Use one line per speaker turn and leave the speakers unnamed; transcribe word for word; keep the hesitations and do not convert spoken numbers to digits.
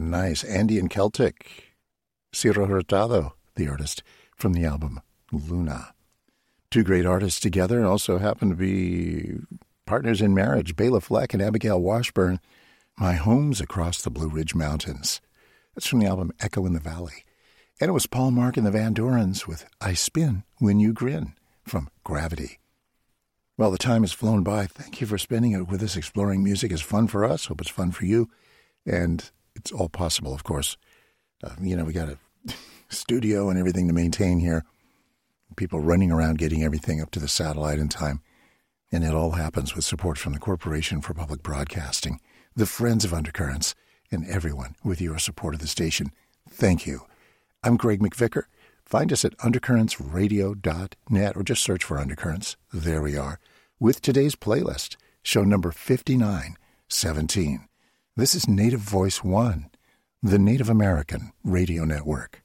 Nice. Andy and Celtic. Ciro Hurtado, the artist, from the album Luna. Two great artists together, also happen to be partners in marriage, Bela Fleck and Abigail Washburn. My Home's Across the Blue Ridge Mountains. That's from the album Echo in the Valley. And it was Paul Mark and the Van Dorens with I Spin When You Grin from Gravity. Well, the time has flown by. Thank you for spending it with us. Exploring music is fun for us. Hope it's fun for you. And it's all possible, of course. Uh, you know, we got a studio and everything to maintain here. People running around getting everything up to the satellite in time. And it all happens with support from the Corporation for Public Broadcasting, the Friends of Undercurrents, and everyone with your support of the station. Thank you. I'm Greg McVicker. Find us at undercurrents radio dot net or just search for Undercurrents. There we are. With today's playlist, show number fifty-nine seventeen. This is Native Voice One, the Native American Radio Network.